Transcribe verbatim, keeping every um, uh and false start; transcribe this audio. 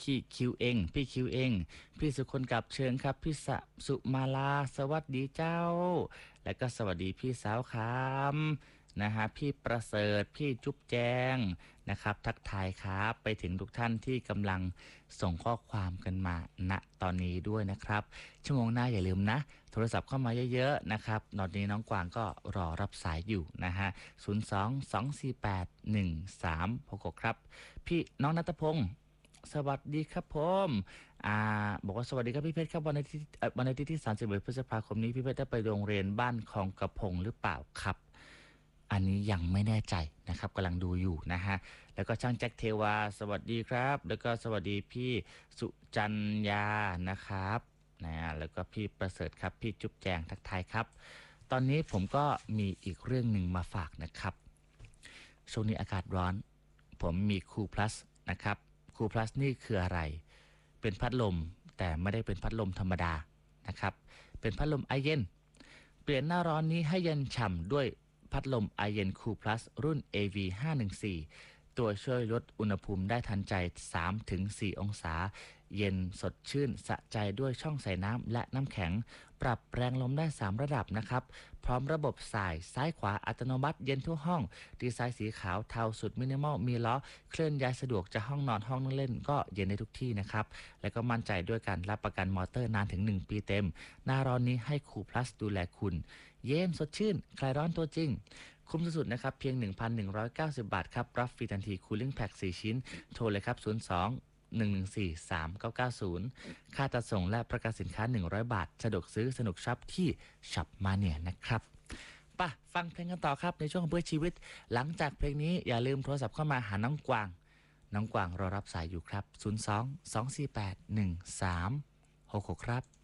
พี่คิวเองพี่คิวเองพี่สุคนกับเชิญครับพี่สสุมาลาสวัสดีเจ้าและก็สวัสดีพี่สาวคำนะฮะพี่ประเสริฐพี่จุ๊บแจงนะครับทักทายครับไปถึงทุกท่านที่กำลังส่งข้อความกันมาณตอนนี้ด้วยนะครับชั่วโมงหน้าอย่าลืมนะโทรศัพท์เข้ามาเยอะๆนะครับตอนนี้น้องกวางก็รอรับสายอยู่นะฮะศูนย์ สอง สอง สี่ แปด หนึ่ง สาม หก หกครับพี่น้องณัฐพงศ์สวัสดีครับผมอ่าบอกว่าสวัสดีครับพี่เพชรครับวันอาทิตย์เอ่อวันอาทิตย์ที่สามสิบเอ็ดพฤษภาคมนี้พี่เพชรได้ไปโรงเรียนบ้านคลองกระพงหรือเปล่าครับอันนี้ยังไม่แน่ใจนะครับกำลังดูอยู่นะฮะแล้วก็ช่างแจ็คเทวาสวัสดีครับแล้วก็สวัสดีพี่สุจัญญานะครับนะแล้วก็พี่ประเสริฐครับพี่จุ๊บแจงทักทายครับตอนนี้ผมก็มีอีกเรื่องหนึ่งมาฝากนะครับช่วงนี้อากาศร้อนผมมีคูลพลัสนะครับคูลพลัสนี่คืออะไรเป็นพัดลมแต่ไม่ได้เป็นพัดลมธรรมดานะครับเป็นพัดลมไอเย็นเปลี่ยนหน้าร้อนนี้ให้เย็นฉ่ำด้วยพัดลมไอเย็นคูลพลัสรุ่น เอ วี ห้าหนึ่งสี่ ตัวช่วยลดอุณหภูมิได้ทันใจ สามถึงสี่ องศาเย็นสดชื่นสะใจด้วยช่องใส่น้ำและน้ำแข็งปรับแรงลมได้สามระดับนะครับพร้อมระบบสายซ้ายขวาอัตโนมัติเย็นทั่วห้องดีไซน์สีขาวเทาสุดมินิมอลมีล้อเคลื่อนย้ายสะดวกจะห้องนอนห้องนั่งเล่นก็เย็นได้ทุกที่นะครับและก็มั่นใจด้วยการรับประกันมอเตอร์นานถึงหนึ่งปีเต็มหน้าร้อนนี้ให้คูลพลัสดูแลคุณเย็นสดชื่นคลายร้อนตัวจริงคุ้มสุดๆนะครับเพียง หนึ่งพันหนึ่งร้อยเก้าสิบ บาทครับรับฟรีทันทีคูลิ่งแพ็กสี่ชิ้นโทรเลยครับศูนย์ สอง หนึ่ง หนึ่ง สี่ สาม เก้า เก้า ศูนย์ค่าจัดส่งและประกันสินค้าหนึ่งร้อยบาทสะดวกซื้อสนุกช็อปที่ช็อปมาเนียนะครับป่ะฟังเพลงกันต่อครับในช่วงเพื่อชีวิตหลังจากเพลงนี้อย่าลืมโทรศัพท์เข้ามาหาน้องกวางน้องกวางรอรับสายอยู่ครับศูนย์ สอง สอง สี่ แปด หนึ่ง สาม หก หกครับ